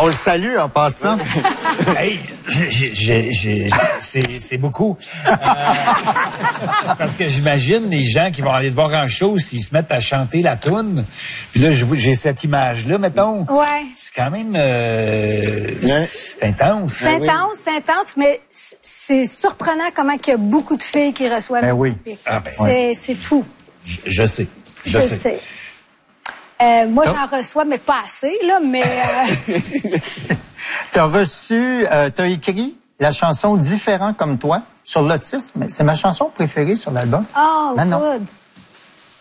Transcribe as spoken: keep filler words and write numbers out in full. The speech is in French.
On le salue en passant. Hey, j'ai, j'ai, j'ai, c'est, c'est beaucoup. Euh, c'est parce que j'imagine les gens qui vont aller te voir en show, s'ils se mettent à chanter la toune. Puis là, j'ai cette image-là, mettons. Ouais. C'est quand même... Euh, ouais. C'est intense. C'est intense, c'est intense, mais c'est surprenant comment il y a beaucoup de filles qui reçoivent ben le oui. public. Ah ben, c'est, ouais. c'est fou. Je, je sais. Je, je sais. sais. Euh, moi, oh. j'en reçois, mais pas assez, là, mais... Euh... T'as reçu, euh, t'as écrit la chanson « Différent comme toi » sur l'autisme. C'est ma chanson préférée sur l'album. Oh, non, good. Non.